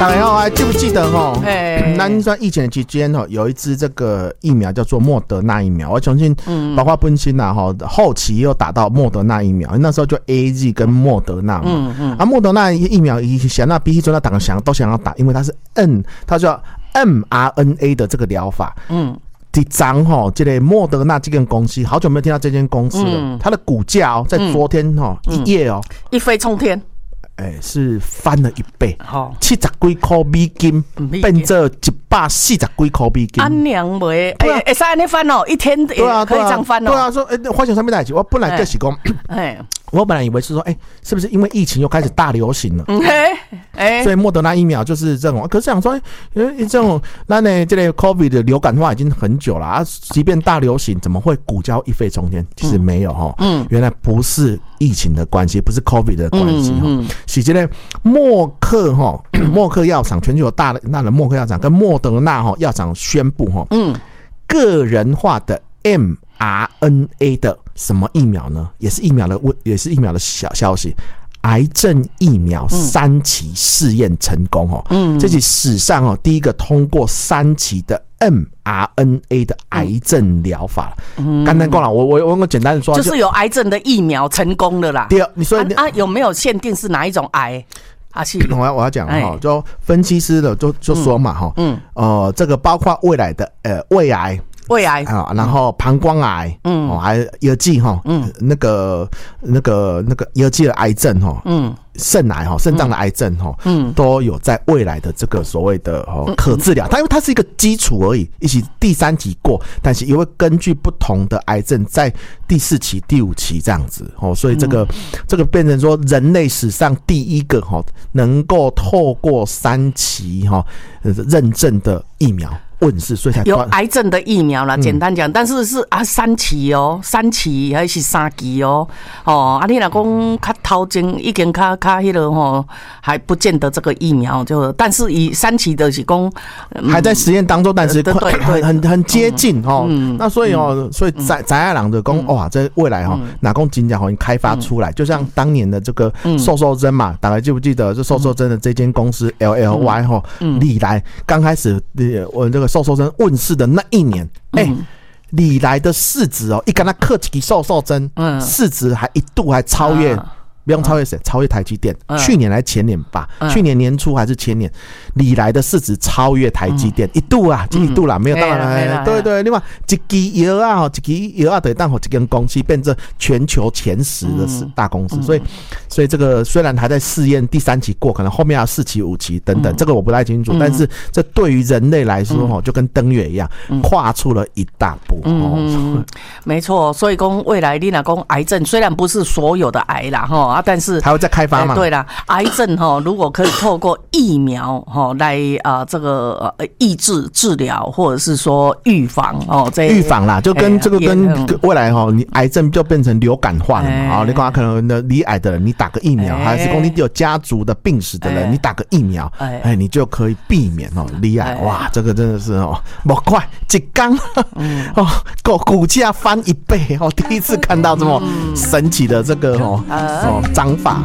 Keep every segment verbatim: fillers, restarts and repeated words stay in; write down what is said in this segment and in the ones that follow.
大家好，还记不记得哈？咱在疫情期间哈，有一支这个疫苗叫做莫德纳疫苗，我相信包括本身啊哈，后期也有打到莫德纳疫苗，那时候就 A Z 跟莫德纳嘛。嗯嗯。啊，莫德纳疫苗以前那比起说那打想都想要打，因为它是 N， 它叫 M R N A 的这个疗法。嗯。第张哈，这个莫德纳这间公司好久没有听到这间公司了，嗯、它的股价哦，在昨天哈、嗯、一夜哦、 嗯、一飞冲天。 哎，是翻了一倍，七十几块美金变成一百四十几块美金。 安娘袂，哎，会使安尼翻哦，一天可以这样翻哦。 对啊，说哎，发现上面代志，我本来就是讲，哎，我本来以为是说，哎，是不是因为疫情又开始大流行了？哎哎，所以莫德纳疫苗就是这种。可是想说，因为这种那呢，这个 COVID 的流感化已经很久了啊，即便大流行，怎么会股价一飞冲天？其实没有哈，嗯，原来不是疫情的关系，不是 COVID 的关系哈。是这个默克哈，默克药厂全球有大那的默克药厂跟莫德纳哈药厂宣布哈，嗯，个人化的 M R N A 的什么疫苗呢？也是疫苗的也是疫苗的小消息，癌症疫苗三期试验成功哦，嗯，这是史上哦第一个通过三期的 M R N A 的癌症疗法。嗯，简单讲啦，我我我简单的说， 就是有癌症的疫苗成功了啦。 对，你说你啊, 啊有没有限定是哪一种癌？啊是， 我要我要讲哈，就分析师的就就说嘛哈，嗯，呃，这个包括未来的呃胃癌。 胃癌啊，然后膀胱癌，嗯，哦，还腰肌哈，嗯，那个那个那个腰肌的癌症哈，嗯，肾癌哈，肾脏的癌症哈，嗯，都有在未来的这个所谓的哦可治疗。它因为它是一个基础而已，一起第三期过，但是也会根据不同的癌症在第四期、第五期这样子哦，所以这个这个变成说人类史上第一个哈能够透过三期哈认证的疫苗。问世，所以才有癌症的疫苗啦。简单讲，嗯、但是是啊三期哦，三期还是三期哦，哦啊，你若讲较头前已经较较迄个吼，还不见得这个疫苗就，但是以三期的是讲、 嗯、还在实验当中，但是快对对对很很接近哦、嗯。那所以哦，嗯、所以翟翟爱郎的讲、嗯、哇，这未来哈、哦，哪公金奖已经开发出来、嗯，就像当年的这个瘦瘦针嘛，大家记不记得这瘦瘦针的这间公司 L L Y 哈、嗯，历来刚开始我这个。瘦瘦针问世的那一年，哎、欸，李来的市值哦，一跟他刻几个瘦瘦针，嗯，市值还一度还超越，啊、不用超越谁？超越台积电、嗯。去年还前年吧、嗯，去年年初还是前年，李来的市值超越台积电、嗯、一度啊，一度啦，嗯、没有当然，对对，另外一支药啊，一支药啊，得当好一间公司变成全球前十的大公司，嗯、所以。所以这个虽然还在试验第三期过，可能后面要四期、五期等等，嗯、这个我不太清楚。嗯、但是这对于人类来说，嗯、就跟登月一样，嗯、跨出了一大步。 嗯，哦、没错。所以讲未来你若讲癌症，虽然不是所有的癌啦，哈啊，但是还会再开发嘛。 对啦，癌症哈，如果可以透过疫苗哈来啊、呃、这个呃抑制、治疗，或者是说预防哦，这预防啦，就跟这个跟未来哈，你癌症就变成流感化了嘛。啊、欸，你讲可能的罹癌的人，你打个疫苗，还是说你有家族的病史的人，欸、你打个疫苗，哎、欸，你就可以避免哦罹癌。欸、哇，这个真的是哦，不快一天哦，股股价翻一倍哦，第一次看到这么神奇的这个哦哦章法。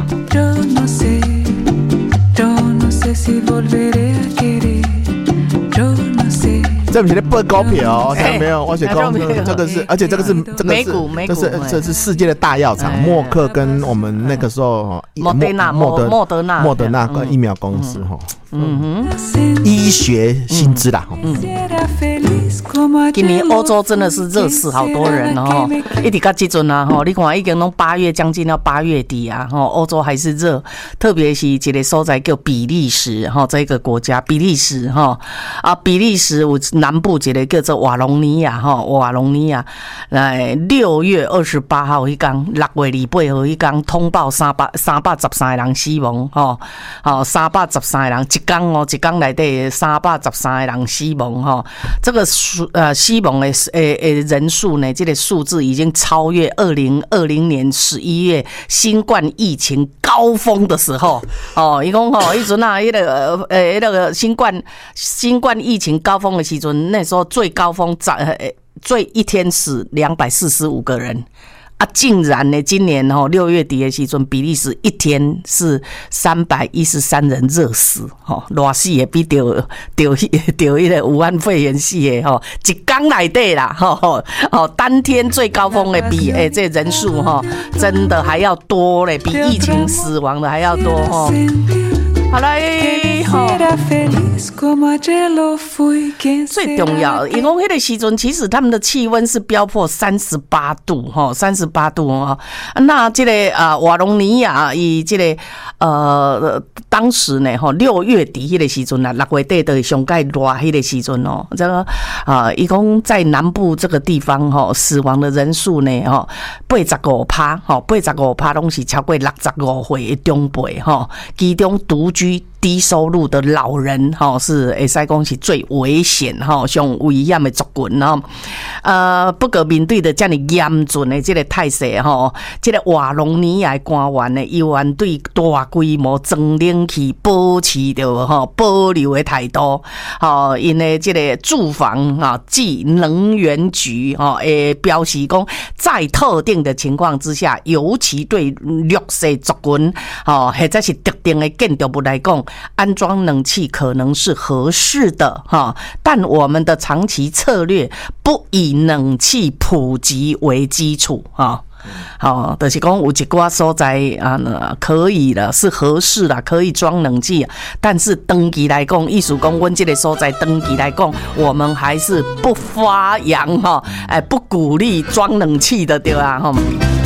这不是报股票哦，没有，我写公这个是，而且这个是这个是这是这是世界的大药厂，默克跟我们那个时候莫德纳莫莫德纳莫德纳跟疫苗公司哈，嗯哼，医学薪资啦，嗯， 今年欧洲真的是热死好多人哦，一直到这阵啊哈，你看已经拢八月将近到八月底啊，哈，欧洲还是热，特别是一个所在叫比利时哈，这个国家比利时哈啊，比利时有南部一个叫做瓦隆尼亚哈，瓦隆尼亚来六月二十八号一天，六月二八号一天通报三百三百十三个人死亡哈，好三百十三个人一天哦，一天内底三百十三个人死亡哈，这个数呃死亡的诶诶人数呢，这个数字已经超越二零二零年十一月新冠疫情高峰的时候哦，伊讲吼，迄阵啊，迄个诶那个新冠新冠疫情高峰的时阵，那时候最高峰在最一天死两百四十五个人。 啊，竟然呢，今年哦六月底的时阵，比利时一天是三百一十三人热死，吼，热死也比得得得一个武汉肺炎死的吼，一天内底啦，吼哦，当天最高峰的比诶、欸、这人数哈，真的还要多嘞，比疫情死亡的还要多吼。好嘞，吼，最重要，因为那个时阵，其实他们的气温是飙破三十八度，哈，三十八度哦。那这个啊，瓦隆尼亚以这个呃，当时呢，哈，六月底那个时阵啊，六月底的上盖热那个时阵哦，这个啊，一共在南部这个地方哈，死亡的人数呢，哈，八十五趴，哈，八十五趴拢是超过六十五岁的长辈哈，其中独居低收入的老人哈是会使讲是最危险哈，上危险的族群哈。呃，不过面对的这么严峻的这个态势哈，这个瓦隆尼亚官员呢，依然对大规模装冷气保持着哈保留的态度。哈，因为这个住房啊及能源局哈诶表示讲，在特定的情况之下，尤其对弱势族群哈或者是特定的建筑物来讲，安装冷气可能是合适的哈，但我们的长期策略不以冷气普及为基础哈。好，就是讲有一寡所在啊，可以了，是合适啦，可以装冷气，但是长期来讲，意思讲，阮这个所在长期来讲，我们还是不发扬哈，哎，不鼓励装冷气的，对啊，哈。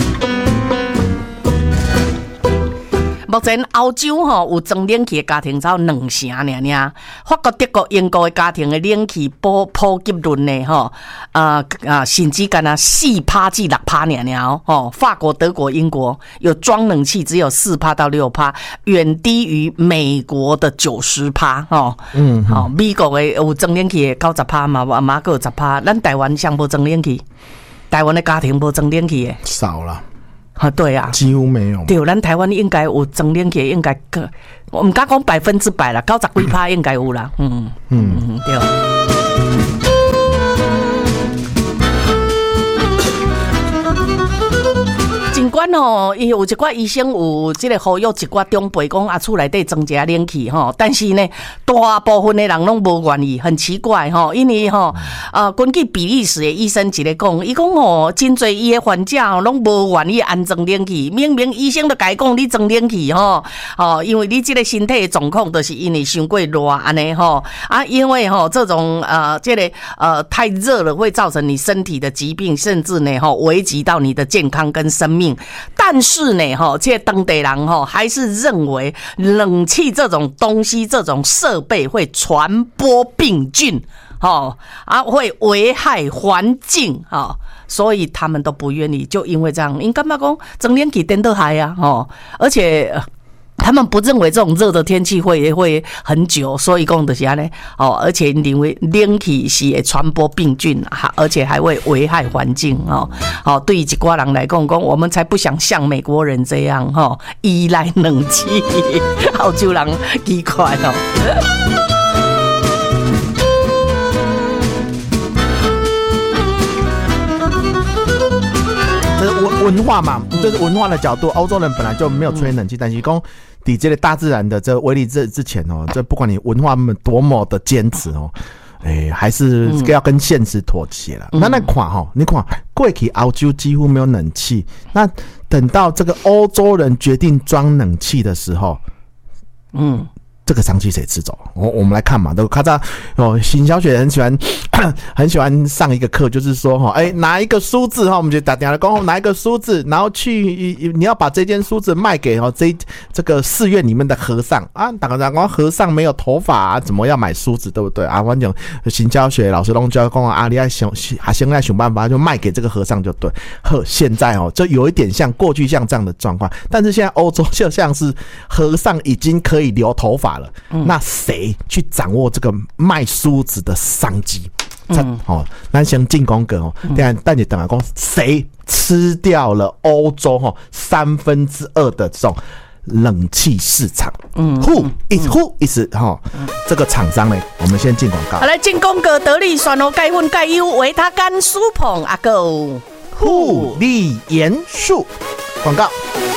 目前欧洲吼有装冷气的家庭只有两成尔尔，法国、德国、英国的家庭的冷气普普及率呢吼，啊啊，甚至干啊四趴至六趴尔尔哦。法国、德国、英国有装冷气只有四趴到六趴，远低于美国的九十趴哦。嗯，好，美国的有装冷气的九十趴嘛，马个十趴，咱台湾像无装冷气，台湾的家庭无装冷气的少了。 啊，对啊， 几乎没有。 对，咱台湾应该有装冷气，应该个，我唔敢讲百分之百啦，九十几趴应该有啦。嗯嗯嗯，对。尽管哦，伊有一寡医生有即个呼吁一寡长辈讲啊，厝内底装一下冷气吼，但是呢，大部分的人拢无愿意，很奇怪吼，因为吼，呃，根据比利时的医生一个讲，伊讲吼，真侪伊的患者吼，拢无愿意安装冷气，明明医生都甲伊讲你装冷气吼，哦，因为你即个身体的状况都是因为伤过热安尼吼，啊，因为吼这种呃，这个呃太热了会造成你身体的疾病，甚至呢吼危及到你的健康跟生命。但是呢，哈，这当地人哈还是认为冷气这种东西、这种设备会传播病菌，哈啊，会危害环境，哈，所以他们都不愿意。就因为这样，因感觉讲装冷气颠倒害啊，哈，而且。他们不认为这种热的天气会会很久，所以讲就是安尼哦，而且因为冷气是会传播病菌，而且还会危害环境哦。好，对于一寡人来讲，讲我们才不想像美国人这样哈、哦，依赖冷气，澳洲人奇怪哦。 这是文文化嘛，这是文化的角度。欧洲人本来就没有吹冷气，但是讲抵这个大自然的这威力之之前哦，这不管你文化多么的坚持哦，哎、欸，还是要跟现实妥协了。嗯、那那看哈，你看过去欧洲几乎没有冷气，那等到这个欧洲人决定装冷气的时候，嗯。这个商机谁吃走？我我们来看嘛，都看到哦，行销学很喜欢很喜欢上一个课，就是说哈，哎，拿一个梳子哈，我们就打电话讲，拿一个梳子，然后去你要把这件梳子卖给哦这这个寺院里面的和尚啊，打个电话和尚没有头发啊，怎么要买梳子，对不对啊？反正行销学老师拢教讲啊，你要想还现在想办法就卖给这个和尚就对。呵，现在哦，就有一点像过去像这样的状况，但是现在欧洲就像是和尚已经可以留头发了。嗯、那谁去掌握这个卖梳子的商机？嗯，哦，咱先进攻个哦，但但你等下讲谁吃掉了欧洲哈三分之二的这种冷气市场？嗯 ，Who is Who is 哈、嗯、这个厂商呢？我们先进广告。 好来，进攻个得力酸哦，钙粉钙优维他甘舒捧阿狗。 护理严肃。广告。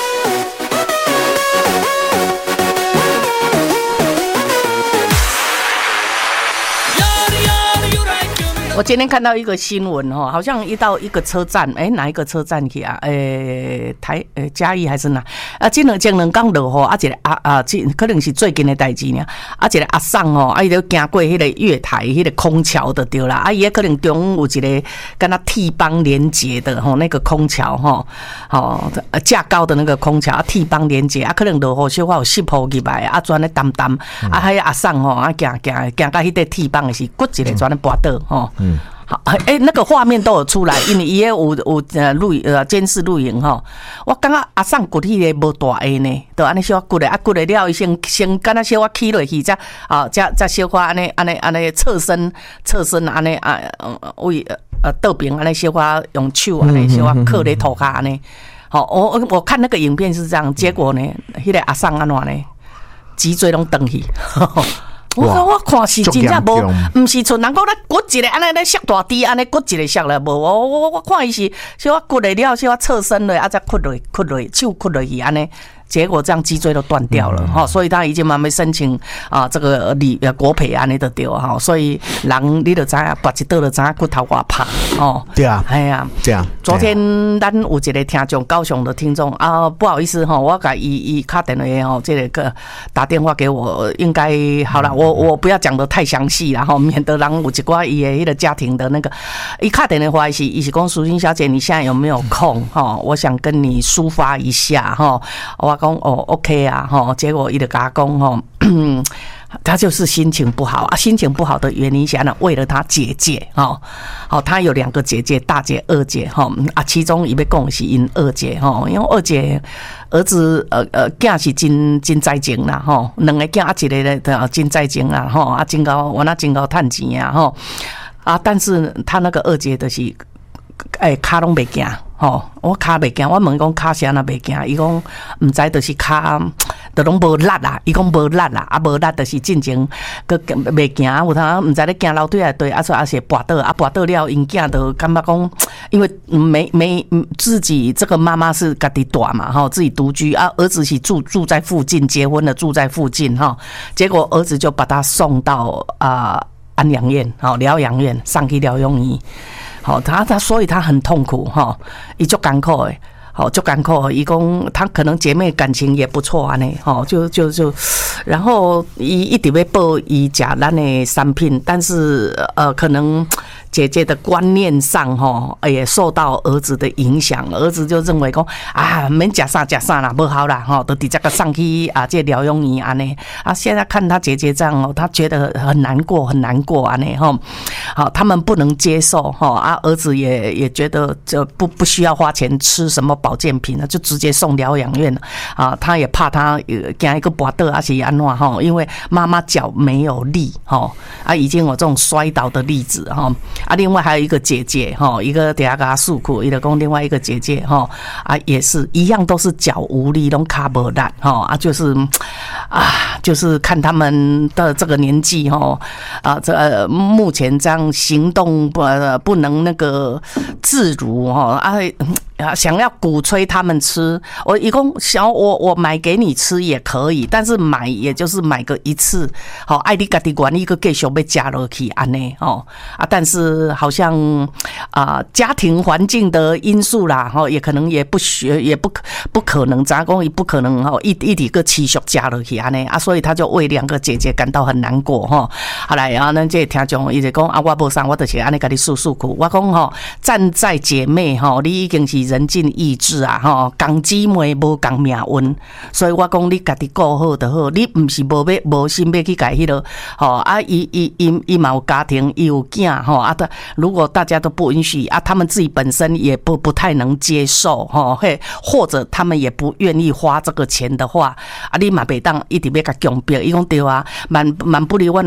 我今天看到一个新闻哈，好像一到一个车站，哎、欸，哪一个车站去啊？哎、欸，台呃、欸、嘉义还是哪？啊，这两前两天落雨，啊，一个啊啊，这可能是最近的代志呢。啊，一个阿桑哦，啊，伊就行过迄个月台、迄、那个空桥的对啦。啊，伊可能中有一个跟他替邦连接的吼，那个空桥吼，哦，架高的那个空桥啊，替邦连接啊，可能落雨小可有湿铺入来，啊，转咧澹澹，啊，迄阿桑吼，啊，行行行到迄个替邦的是骨一个转咧跋倒吼。嗯，好，哎、欸，那个画面都有出来，因为伊也有有呃录呃监视录影吼。我感觉阿桑骨迄个无大下呢，就安尼小骨的，啊骨的了，伊先先敢若小可起落去，才啊，才才小可安尼安尼安尼侧身侧身安尼啊，为呃倒边安尼小可用手安尼小可靠咧涂骹安尼。好，我我我看那个影片是这样，结果呢，迄、那个阿桑安怎呢，脊椎拢断去。我我看是真正无，唔是像人讲咧骨一个安尼咧削大滴，安尼骨一个削了无。我我我看伊是小骨的了，小侧身了，啊再骨落骨落手骨落去安尼。结果这样脊椎都断掉了哈、嗯，所以他已经慢慢申请啊这个理呃国赔安尼就对哈，所以人你就知影，拔一刀就知影骨头偌拍哦。 对啊， 哎呀， 这样。 昨天咱有一个听众，高雄的听众啊，不好意思哈，我甲伊伊打电话吼，这个打电话给我，应该好了，我我不要讲得太详细啦哈，免得人有一寡伊的迄个家庭的那个，伊打电话是伊是讲淑欣小姐，你现在有没有空哈？我想跟你抒发一下哈，我。讲哦 ，OK 啊，哈，结果伊就甲讲吼，他就是心情不好啊，心情不好的原因是呢，为了他姐姐哈，好，他有两个姐姐，大姐、二姐哈啊，其中伊要讲是因二姐哈，因为二姐儿子呃呃囝是真真在情啦哈，两个囝啊一个咧真在情啦哈，啊真高我那真高趁钱啊哈啊，但是他那个二姐就是。诶，骹拢袂行吼，我骹袂行，我问讲骹是安那袂行，伊讲毋知就是骹，就拢无力啦，伊讲无力啦，啊无力就是进前佮袂行，有通毋知咧行楼梯来对，啊说啊是跋倒，啊跋倒了，因囝就感觉讲，因为没没自己这个妈妈是家己大嘛，吼，自己独居啊，儿子是住住在附近，结婚了住在附近哈，结果儿子就把他送到啊、呃、安养院，好疗养院，上去疗养院。好，他他所以他很痛苦哈，伊足艰苦诶，好足艰苦。伊讲他可能姐妹感情也不错啊呢，吼，就就就，然后伊一直要报伊食咱的产品，但是呃可能。姐姐的观念上吼，也受到儿子的影响，儿子就认为讲啊，免食啥食啥啦，不好啦，吼，都直接个上去啊，这疗养院安尼啊。现在看他姐姐这样哦，他觉得很难过，很难过安尼吼。好，他们不能接受吼啊，儿子也也觉得这不不需要花钱吃什么保健品了，就直接送疗养院了啊。他也怕他惊一个跋倒还是安怎吼，因为妈妈脚没有力吼啊，已经有这种摔倒的例子吼。啊，另外还有一个姐姐哈，一个底下给他诉苦，一个讲另外一个姐姐哈啊，也是一样，都是脚无力，拢卡无力哈啊，就是啊，就是看他们的这个年纪哈啊，这、呃、目前这样行动不不能那个自如哈啊。想要鼓吹他们吃，我一共想我我买给你吃也可以，但是买也就是买个一次，好，爱你家己管一个继续要加落去安尼哦啊，但是好像啊、呃、家庭环境的因素啦，哈，也可能也不学也不不可能，咱讲也不可能哈，一一底个持续加落去安尼啊，所以他就为两个姐姐感到很难过哈。后来啊，咱这听众伊就讲啊，我无啥，我就是安尼甲你诉诉苦，我讲吼，站在姐妹吼，你已经是。人尽意志啊，吼，共姊妹无共命运，所以我讲你家己顾好就好，你唔是无要无心要去改迄个，吼啊，伊伊伊伊嘛有家庭，伊有囝，吼啊，如果大家都不允许啊，他们自己本身也不不太能接受，吼，嘿，或者他们也不愿意花这个钱的话，啊，你嘛袂当一直要甲强迫，伊讲对啊，蛮蛮不离阮啊，一直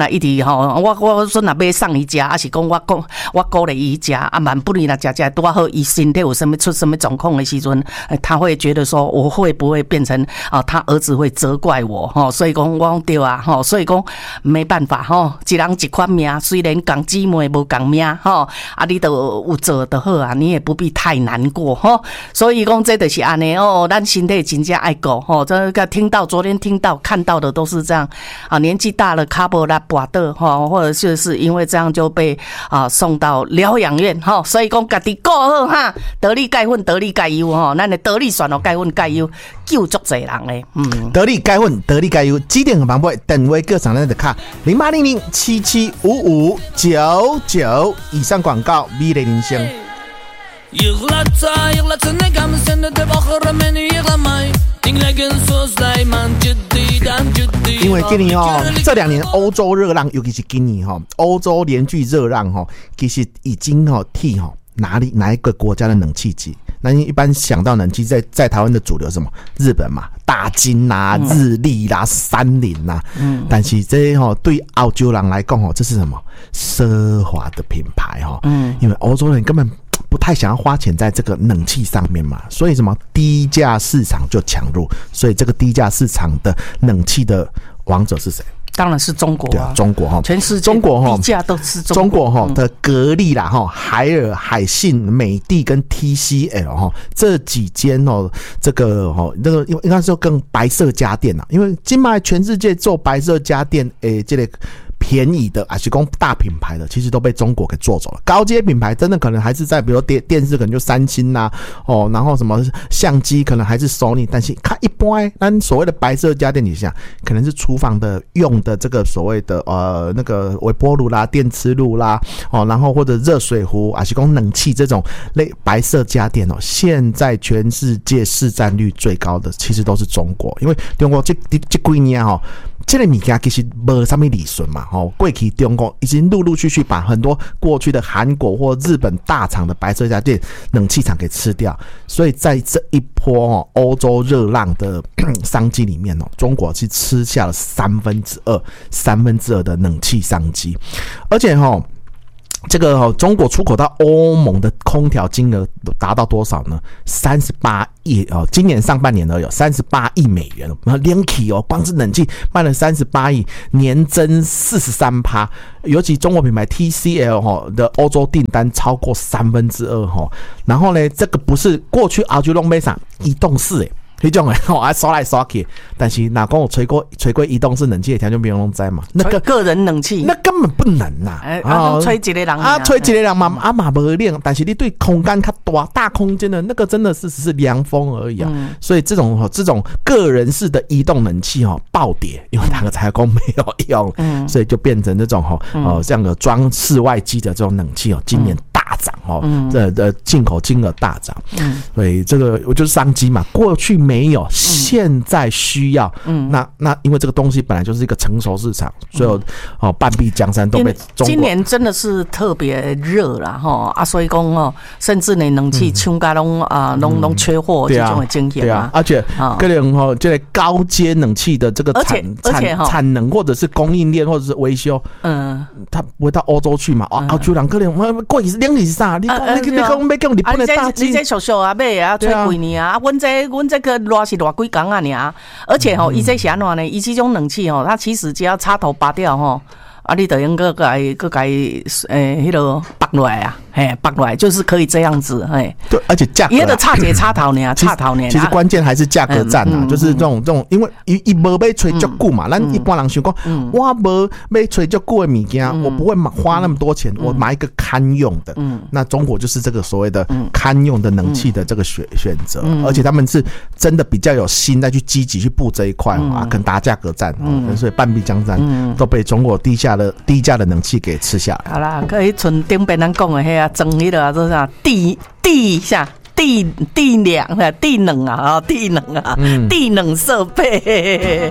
吼，我我说若要送伊食，还是讲我讲我鼓励伊食，啊，万不利啦，食食拄啊好，伊身体有什么出什么状况的时阵，他会觉得说我会不会变成啊，他儿子会责怪我吼，所以讲我讲对啊吼，所以讲没办法吼，一人一款命，虽然共姊妹无共命吼，啊，你都有做就好啊，你也不必太难过吼，所以讲这就是安尼哦，咱身体真正爱顾吼，这个听到昨天听到看到的都是这样啊，年纪大了卡无力跋倒吼，或者就是因为这样就被啊送到疗养院吼，所以讲家己顾好哈，得力钙粉得力钙优吼，咱的得力选哦钙粉钙优救足侪人咧，嗯， 得力钙粉得力钙优，指定旁边等位各厂咱的卡零八零零七七五五九九，以上广告美丽人生。因为今年哦，这两年欧洲热浪，尤其是今年哈，欧洲连续热浪哈，其实已经哈替哈哪里哪一个国家的冷气机？那一般想到冷气在在台湾的主流是什么？日本嘛，大金啦、日立啦、三菱啦，嗯，但是这哈对欧洲人来讲哈，这是什么奢华的品牌哈？嗯，因为欧洲人根本不太想要花钱在这个冷气上面嘛，所以什么低价市场就强入，所以这个低价市场的冷气的王者是谁？ 当然是中国啊， 对啊，中国哈， 全世界中国哈， 低价都是中国哈的格力啦哈，海尔、海信、美的跟 T C L 哈这几间哦，这个哈那个应该说跟白色家电啊，因为今麦全世界做白色家电诶，这个便宜的还是讲大品牌的，其实都被中国给做走了。高阶品牌真的可能还是在，比如电电视可能就三星呐、啊，哦，然后什么相机可能还是 Sony， 但是看一般，那所谓的白色家电底下，可能是厨房的用的这个所谓的呃那个微波炉啦、电磁炉啦，哦，然后或者热水壶，还是讲冷气这种类白色家电哦，现在全世界市占率最高的其实都是中国，因为中国这这这几年哈。这个物件其实没什么利润嘛，吼，过去中国已经陆陆续续把很多过去的韩国或日本大厂的白色家电冷气厂给吃掉，所以在这一波哦欧洲热浪的商机里面哦，中国是吃下了三分之二三分之二的冷气商机，而且哈。这个、哦、中国出口到欧盟的空调金额达到多少呢？三十八亿哦，今年上半年而有三十八亿美元，连起哦，光是冷气卖了三十八亿，年增四十三趴。尤其中国品牌 T C L 哈的欧洲订单超过三分之二哈。然后呢，这个不是过去澳洲龙杯上移动式诶。那种诶，哦，啊刷来刷去，但是哪讲有吹过吹过移动式冷气的条件，没有人知嘛？那个个人冷气， 那根本不能呐！ 哎，啊，吹一个人啊，吹一个人嘛，啊嘛无凉，但是你对空间较大大空间的那个真的是只是凉风而已啊。嗯、所以这种这种个人式的移动冷气哦暴跌，因为它的采购没有用，嗯、所以就变成这种哦哦这样的装室外机的这种冷气哦，今年大涨哦，嗯、这的进口金额大涨，嗯，所以这个我就是商机嘛，过去。没有，现在需要。嗯，那那因为这个东西本来就是一个成熟市场，所以哦半壁江山都被中国。 今年真的是特别热啦哈啊，所以讲哦，甚至呢冷气厂家拢啊拢拢缺货这种的经验啊。而且个人哦，这个高阶冷气的这个产产产能或者是供应链或者是维修，嗯，它不会到欧洲去嘛？啊，欧洲人可能我过去两年是啥？你讲你你讲没讲日本的大机？ 你这小小啊买啊吹几年啊？阮这阮这个。热是热几工啊尔，而且吼，伊这是安怎呢？伊这种冷气吼，它其实只要插头拔掉吼，啊，你等于个个个个诶，迄个拔落来啊，嘿，拔落来就是可以这样子，嘿。 对，而且价格， 伊的差节插头呢，插头呢。 其实关键还是价格战啊，就是这种这种，因为伊伊无要吹足久嘛，咱一般人想讲，我无要吹足久的物件，我不会花那么多钱，我买一个堪用的。嗯，那中国就是这个所谓的堪用的冷气的这个选选择，而且他们是真的比较有心再去积极去布这一块啊，跟打价格战，所以半壁江山都被中国低下的低价的冷气给吃下来。 好啦，可以从顶边咱讲的迄啊，装迄个啊，做啥地地下。地地两啊，地冷啊，地冷啊，地冷设备。